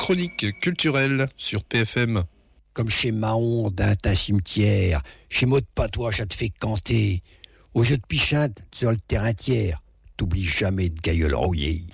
chronique culturelle sur PFM. Comme chez Mahon d'un cimetière, chez Maud Patois, ça te fait canter. Au jeu de pichinte sur le terrain tiers, t'oublies jamais de gailleul rouillé.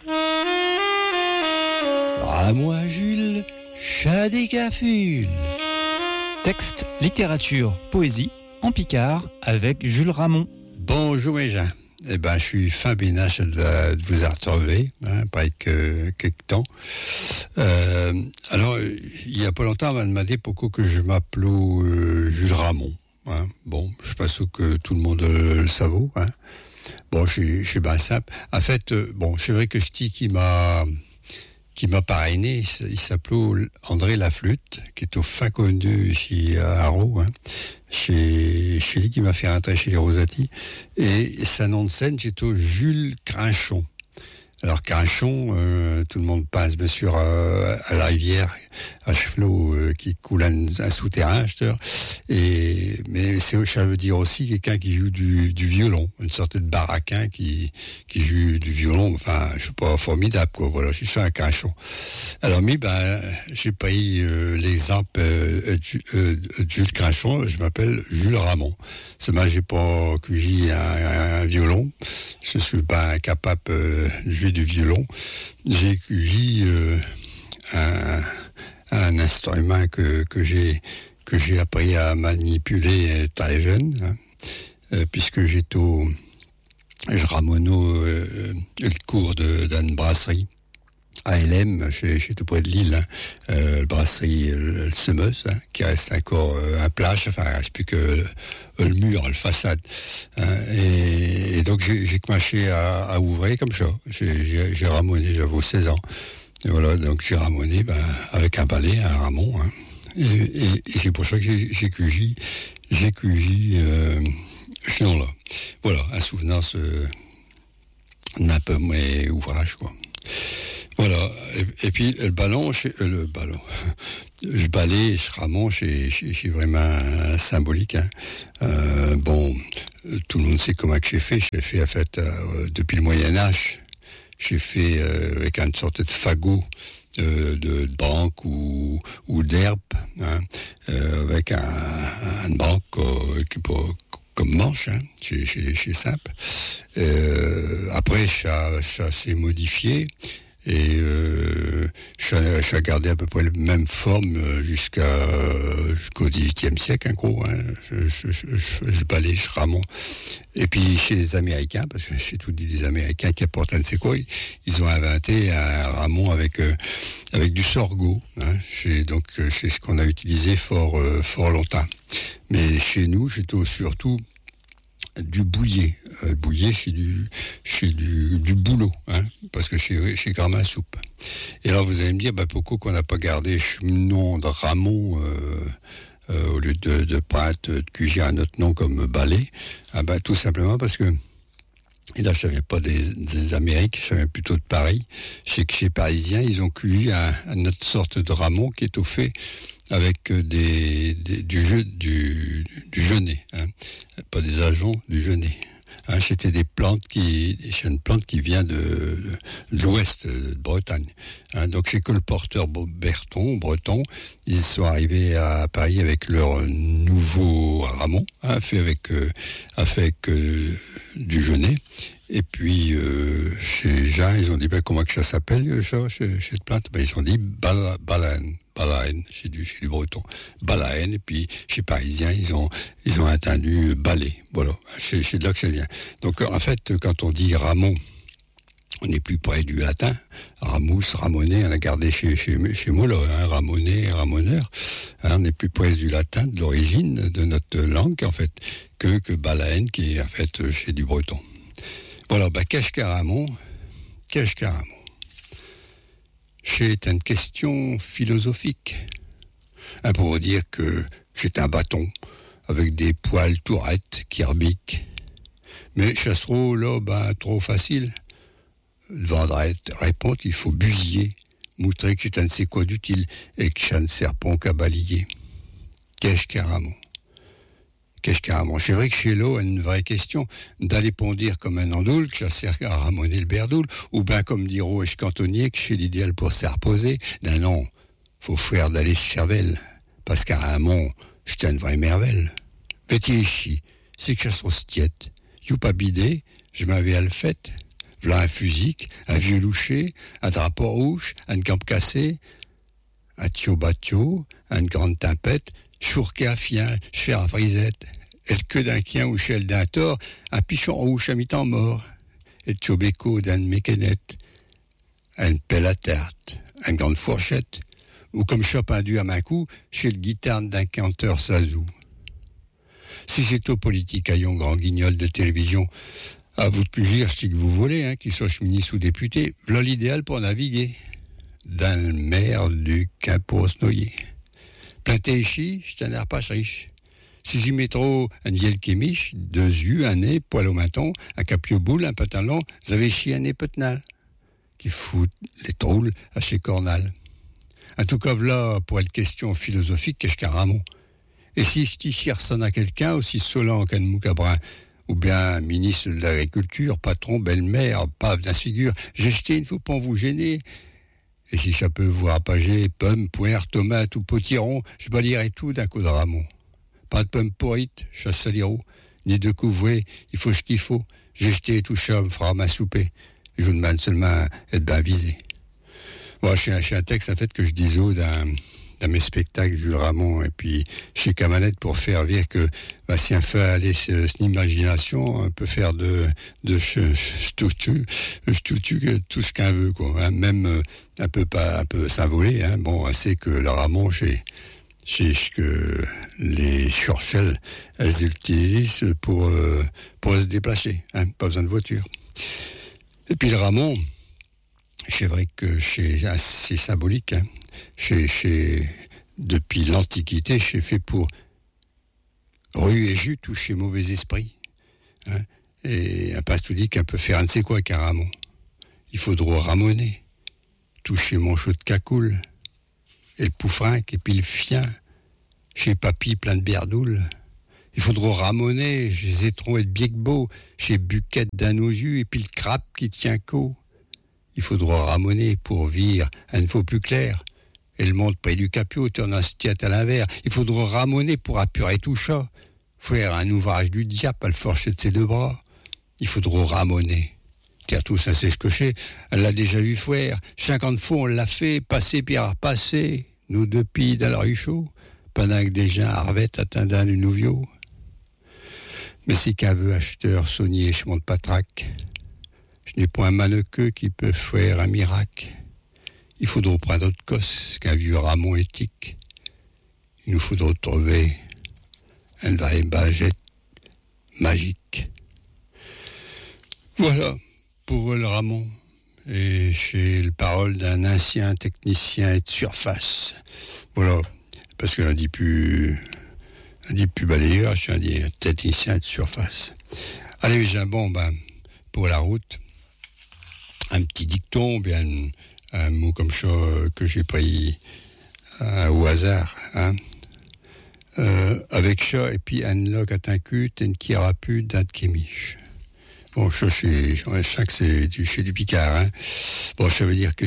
Ah moi Jules, chat des gafules. Texte, littérature, poésie, en Picard, avec Jules Ramon. Bonjour mes gens. Eh ben, je suis fin bénache de vous retrouver, pas quelques temps. Alors, il y a pas longtemps, on m'a demandé pourquoi que je m'appelle Jules Ramon. Bon, je pense que tout le monde le savait. Bon, je suis bien simple. En fait, bon, c'est vrai que je dis qui m'a parrainé, il s'appelait André Laflûte, qui est au fin connu ici à Haro, chez lui qui m'a fait rentrer chez les Rosati. Et sa nom de scène, c'est au Jules Crinchon. Alors Crinchon, tout le monde passe bien sûr à la rivière, à Chevelot, qui coule un souterrain, mais ça veut dire aussi quelqu'un qui joue du violon, une sorte de baraquin qui joue du violon, enfin, je sais pas, formidable, quoi, voilà, je suis un Crinchon. Alors, j'ai pris l'exemple de Jules Crinchon, je m'appelle Jules Ramon. Seulement, j'ai pas cueilli un violon, je suis pas incapable de jouer du violon. J'ai cueilli un instrument que j'ai appris à manipuler très jeune, puisque je ramonneau le cours d'une brasserie à LM, chez tout près de Lille, brasserie le Semeuse, qui reste encore un plage, enfin, il reste plus que le mur, la façade. Et donc, j'ai commencé à ouvrir comme ça. J'ai ramonné, j'avais 16 ans. Et voilà, donc j'ai ramonné, avec un balai, un ramon, et c'est pour ça que j'ai cueilli ce nom-là. Voilà, un souvenance d'un peu mes ouvrages, quoi. Voilà, et puis le balai, ce ramon, c'est vraiment symbolique. Bon, tout le monde sait comment que j'ai fait. J'ai fait, en fait, depuis le Moyen-Âge, j'ai fait avec une sorte de fagot de branque ou d'herbe, avec un branque comme manche, c'est simple. Après, ça s'est modifié. Et j'ai gardé à peu près la même forme jusqu'au XVIIIe siècle, en gros. Je balai, je ramon. Et puis chez les Américains, parce que j'ai tout dit des Américains qui apportent un de ces quoi, ils ont inventé un ramon avec du sorgho. C'est ce qu'on a utilisé fort longtemps. Mais chez nous, j'ai surtout du bouillet. Bouillet, c'est du boulot, parce que chez Grammin Soupe. Et alors, vous allez me dire, pourquoi qu'on n'a pas gardé ce nom de Ramon, au lieu de prêtre, de cuisiner un autre nom comme balai? Tout simplement parce que, et là, je ne savais pas des Amériques, je savais plutôt de Paris. Je sais que chez les Parisiens, ils ont cueilli une autre sorte de Ramon qui est au fait avec du genêt, pas des ajoncs, du genêt. C'était une plante qui vient de l'ouest de Bretagne. Donc c'est que le porteur breton, ils sont arrivés à Paris avec leur nouveau ramon, fait avec du genêt. Et puis chez Jean, ils ont dit comment que ça s'appelle ça, cette plante? Ils ont dit balaène, c'est du breton. Balaène, et puis chez Parisiens, ils ont entendu balai. Voilà, c'est de là que ça vient. Donc en fait, quand on dit ramon, on est plus près du latin. Ramus, ramoner, on a gardé chez Molo, ramoner, ramoneur. On est plus près du latin, de l'origine de notre langue, en fait, que balaène, qui est en fait chez du breton. Voilà, qu'est-ce qu'un ramon? C'est une question philosophique. Pour vous dire que c'est un bâton avec des poils tourettes qui rebiquent. Mais chassereau, là, trop facile. Devant répondre, il faut busiller, montrer que c'est un de ces quoi d'utile et que c'est un serpent qu'à balayer. Qu'est-ce qu'un ramon? Qu'est-ce carrément. C'est vrai que chez l'eau, une vraie question d'aller pondir comme un andoul, que ça sert à ramoner le berdoul, ou bien comme dit Rouge Cantonnier, que c'est l'idéal pour se reposer. Non, faut faire d'aller se cervelle, parce qu'à un mont, c'est une vraie merveille. Petit ici, c'est que ça se rostiette. You pas bidé, je m'avais à le fait. V'là un fusil, un vieux loucher, un drapeau rouge, un camp cassé, un tio batio, une grande tempête, chourqué à fien, j'fais à frisette, et le queue d'un quien ou chel d'un tort, un pichon rouge à mi-temps mort, et le tio-béco d'un mécanette, une pelle à tarte, une grande fourchette, ou comme Chopin dû à main coup, chez le guitare d'un canteur sazou. Si j'étais au politique à yon grand guignol de télévision, à vous de cugir, si que vous voulez, qu'il soit ministre ou député, voilà l'idéal pour naviguer. Dans le mer du pour se noyer. Planté ici, je t'en ai pas riche. Si j'y mets trop un vieil kémiche, 2 yeux, un nez, poil au menton, un capio boule, un pantalon, vous avez chié un nez petnal, qui fout les troules à chez Cornal. En tout cas, voilà, pour être question philosophique, qu'est-ce qu'un ramon? Et si je t'y sonne à quelqu'un aussi solant qu'un moucabrin, ou bien ministre de l'Agriculture, patron, belle-mère, pave d'un figure, j'ai jeté, il ne faut pas vous gêner. Et si ça peut vous rapager, pommes, poires, tomates ou potirons, je balayerai tout d'un coup de ramon. Pas de pommes pourrites, chasse saliro, ni de couvrées, il faut ce qu'il faut. J'ai jeté tout ça, me fera ma souper. Je vous demande seulement être bien visé. Moi, j'ai un texte, en fait, que je disais dans mes spectacles, Jules Ramon, et puis chez Camanette, pour faire dire que, si on fait aller son imagination, on peut faire de tout ce qu'on veut, quoi, hein, même un peu s'envoler, hein. Bon, c'est que le Ramon, c'est ce que les Churchill, elles utilisent pour se déplacer, hein, pas besoin de voiture. Et puis le Ramon, c'est vrai que c'est symbolique, hein. Depuis l'Antiquité, c'est fait pour ruer jus, toucher mauvais esprit. Hein, et un passe tout dit qu'on peut faire un ne sait quoi qu'un ramon. Il faudra ramoner, toucher mon chaud de cacoule, et le poufrinque, et puis le fien, chez papy plein de berdoules. Il faudra ramoner, chez Zétron et de Biegbeau, chez Buquette d'un aux yeux, et puis le crabe qui tient co. Il faudra ramoner pour vire un ne faut plus clair. Et le monde près du capio tourne un stiat à l'envers. Il faudra ramoner pour apurer tout ça. Faire un ouvrage du diable à le forcher de ses 2 bras. Il faudra ramoner. Tiens, tout ça, c'est ce cocher. Elle l'a déjà vu faire. 50 fois, on l'a fait, passer puis repasser. Nous 2 pilles dans la rue chaud. Pendant que des gens arvètent attendant du nouvio. Mais si qu'un veut acheteur saunier, je monte pas trac. Je n'ai point un mannequeux qui peut faire un miracle. Il faudra prendre d'autres cosses qu'un vieux ramon éthique. Il nous faudra trouver un vraie bagette magique. Voilà pour le ramon. Et c'est le parole d'un ancien technicien et de surface. Voilà, parce qu'on dit plus balayeur, je dis technicien de surface. Allez, j'ai pour la route, un petit dicton, bien un mot comme ça que j'ai pris au hasard, hein. Avec ça, et puis un loc à t'incut, une qui aura pu d'un kémiche. Bon, ça, c'est chez du Picard, hein. Bon, ça veut dire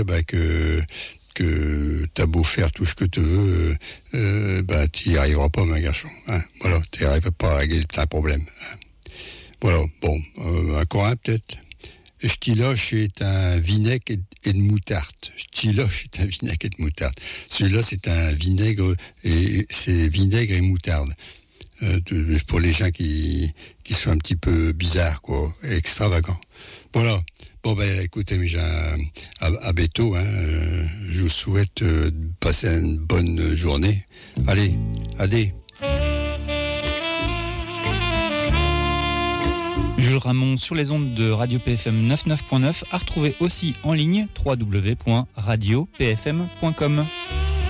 que t'as beau faire tout ce que tu veux, tu n'y arriveras pas, mon garçon, hein. Voilà, tu n'y arriveras pas à régler un problème, hein. Voilà, bon, encore un peut-être. Stiloche est un vinaigre et de moutarde. Stiloche est un vinaigre et de moutarde. Celui-là, c'est un vinaigre et c'est vinaigre et moutarde. Pour les gens qui sont un petit peu bizarres, quoi, et extravagants. Voilà. Bon, écoutez, mes gens, à bientôt, hein. Je vous souhaite de passer une bonne journée. Allez, adé. Jules Ramon sur les ondes de Radio PFM 99.9, à retrouver aussi en ligne www.radiopfm.com.